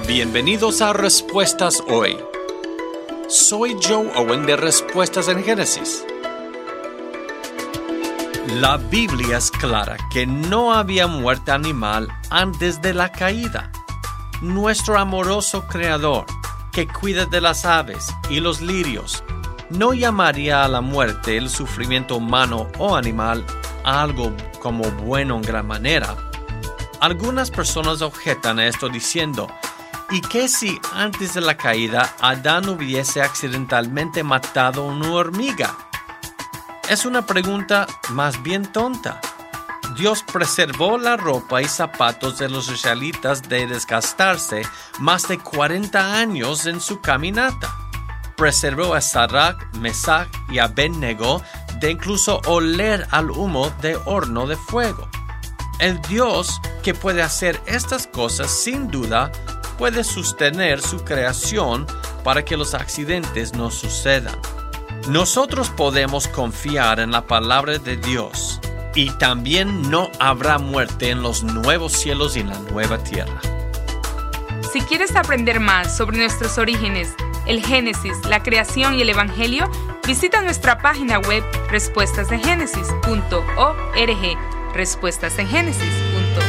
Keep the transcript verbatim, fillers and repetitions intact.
Bienvenidos a Respuestas Hoy. Soy Joe Owen de Respuestas en Génesis. La Biblia es clara que no había muerte animal antes de la caída. Nuestro amoroso Creador, que cuida de las aves y los lirios, no llamaría a la muerte el sufrimiento humano o animal algo como bueno en gran manera. Algunas personas objetan a esto diciendo: ¿y qué si antes de la caída Adán hubiese accidentalmente matado a una hormiga? Es una pregunta más bien tonta. Dios preservó la ropa y zapatos de los israelitas de desgastarse más de cuarenta años en su caminata. Preservó a Sadrach, Mesach y Abednego de incluso oler al humo de horno de fuego. El Dios que puede hacer estas cosas sin duda puede sostener su creación para que los accidentes no sucedan. Nosotros podemos confiar en la palabra de Dios y también no habrá muerte en los nuevos cielos y en la nueva tierra. Si quieres aprender más sobre nuestros orígenes, el Génesis, la creación y el Evangelio, visita nuestra página web respuestas de génesis punto org. Respuestas en Génesis punto org.